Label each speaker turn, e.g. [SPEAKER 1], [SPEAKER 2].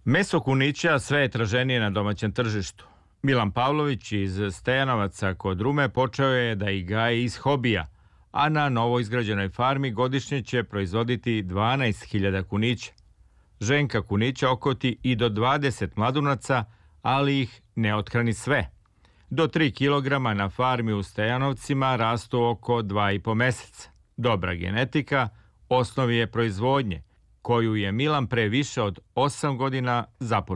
[SPEAKER 1] Meso kunića sve je traženije na domaćem tržištu. Milan Pavlović iz Stojanovaca kod Rume počeo je da ih gaji iz hobija, a na novoizgrađenoj farmi godišnje će proizvoditi 12.000 kunića. Ženka kunića okoti i do 20 mladunaca, ali ih ne othrani sve. Do 3 kg na farmi u Stojanovcima rastu oko 2,5 meseca. Dobra genetika osnovi je proizvodnje, koju je Milan pre više od 8 godina započeo.